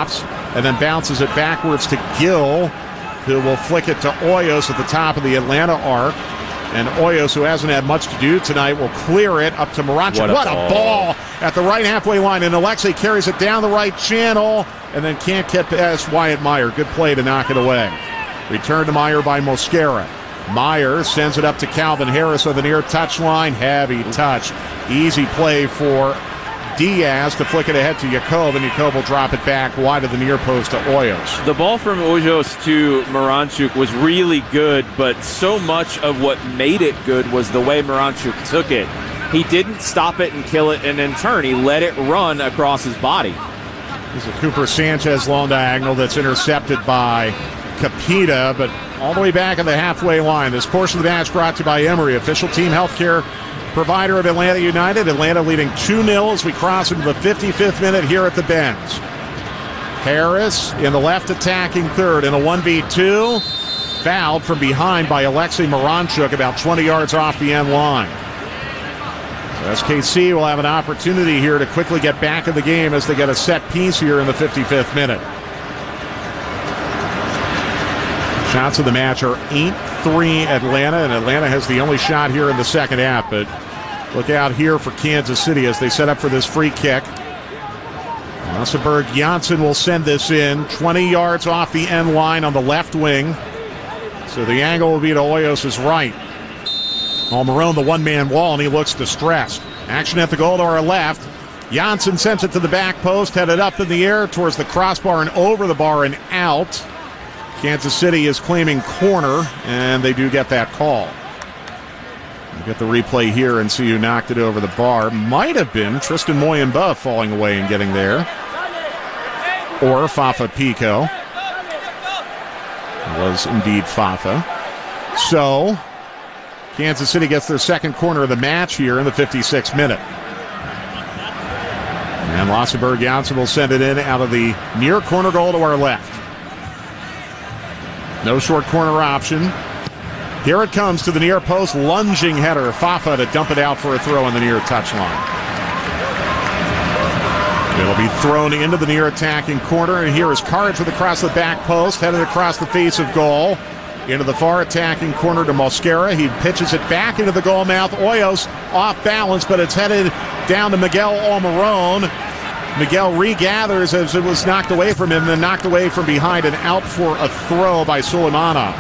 stops and then bounces it backwards to Gill, who will flick it to Hoyos at the top of the Atlanta arc. And Hoyos, who hasn't had much to do tonight, will clear it up to Moranchuk. What a ball at the right halfway line. And Alexei carries it down the right channel and then can't get past Wyatt Meyer. Good play to knock it away. Return to Meyer by Mosquera. Meyer sends it up to Calvin Harris on the near touchline. Heavy touch. Easy play for Diaz to flick it ahead to Jakob, and Jakob will drop it back wide of the near post to Hoyos. The ball from Hoyos to Moranchuk was really good, but so much of what made it good was the way Moranchuk took it. He didn't stop it and kill it and then turn. He let it run across his body. There's a Cooper Sanchez long diagonal that's intercepted by Capita, but all the way back at the halfway line. This portion of the match brought to you by Emory, official team healthcare provider of Atlanta United. Atlanta leading 2-0 as we cross into the 55th minute here at the Benz. Harris in the left attacking third in a 1v2. Fouled from behind by Alexei Moranchuk about 20 yards off the end line. So SKC will have an opportunity here to quickly get back in the game as they get a set piece here in the 55th minute. Shots of the match are 8-3 Atlanta, and Atlanta has the only shot here in the second half. But look out here for Kansas City as they set up for this free kick. Lasse Janssen will send this in 20 yards off the end line on the left wing. So the angle will be to Hoyos' right. Almiron, the one-man wall, and he looks distressed. Action at the goal to our left. Janssen sends it to the back post, headed up in the air towards the crossbar and over the bar and out. Kansas City is claiming corner, and they do get that call. We'll get the replay here and see who knocked it over the bar. Might have been Tristan Moyemba falling away and getting there. Or Fafa Pico. It was indeed Fafa. So, Kansas City gets their second corner of the match here in the 56th minute. And Lasse Janssen will send it in out of the near corner goal to our left. No short corner option. Here it comes to the near post. Lunging header. Fafa to dump it out for a throw on the near touchline. It'll be thrown into the near attacking corner. And here is Karic with across the back post. Headed across the face of goal. Into the far attacking corner to Mosquera. He pitches it back into the goal mouth. Hoyos off balance, but it's headed down to Miguel Almiron. Miguel regathers as it was knocked away from him, then knocked away from behind and out for a throw by Suleimanov.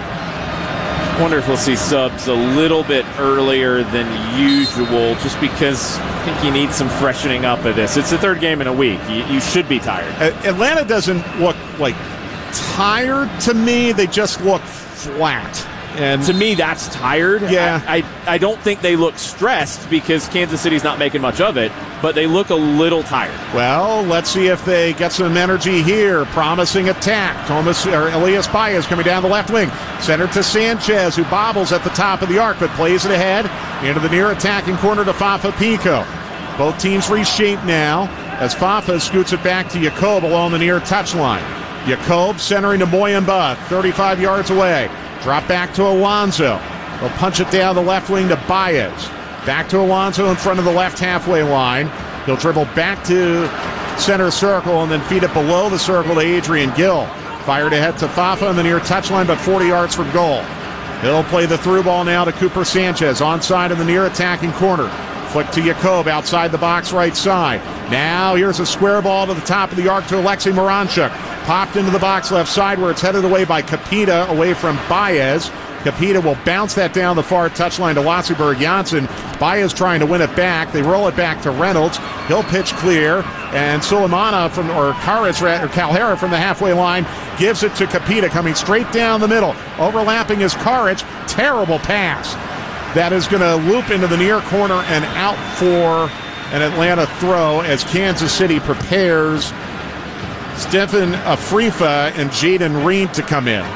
Wonder if we'll see subs a little bit earlier than usual, just because I think you need some freshening up of this. It's the third game in a week. You should be tired. Atlanta doesn't look like tired to me. They just look flat. And to me, that's tired. Yeah. I don't think they look stressed because Kansas City's not making much of it, but they look a little tired. Well, let's see if they get some energy here. Promising attack. Elias Baez coming down the left wing. Centered to Sanchez, who bobbles at the top of the arc, but plays it ahead into the near attacking corner to Fafa Pico. Both teams reshape now as Fafa scoots it back to Jakob along the near touchline. Jakob centering to Moyemba, 35 yards away. Drop back to Alonso. They'll punch it down the left wing to Baez. Back to Alonso in front of the left halfway line. He'll dribble back to center circle and then feed it below the circle to Adrian Gill. Fired ahead to Fafa on the near touchline, but 40 yards from goal. He'll play the through ball now to Cooper Sanchez. Onside in the near attacking corner. Flick to Jakob outside the box right side. Now here's a square ball to the top of the arc to Alexei Moranchuk. Popped into the box left side where it's headed away by Capita away from Baez. Capita will bounce that down the far touchline to Lasse Janssen. Baez trying to win it back. They roll it back to Reynolds. He'll pitch clear. And Suleimanov Calhera from the halfway line gives it to Capita coming straight down the middle. Overlapping is Karic. Terrible pass. That is going to loop into the near corner and out for an Atlanta throw as Kansas City prepares Stefan Afrifa and Jaden Reed to come in.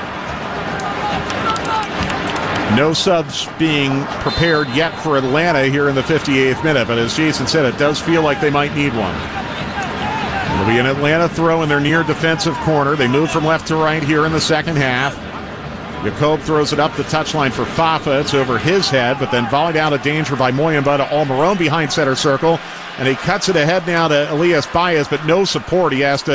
No subs being prepared yet for Atlanta here in the 58th minute, but as Jason said, it does feel like they might need one. It'll be an Atlanta throw in their near defensive corner. They move from left to right here in the second half. Jakob throws it up the touchline for Fafa. It's over his head, but then volleyed out of danger by Moyemba to Almiron behind center circle. And he cuts it ahead now to Elias Baez, but no support. He has to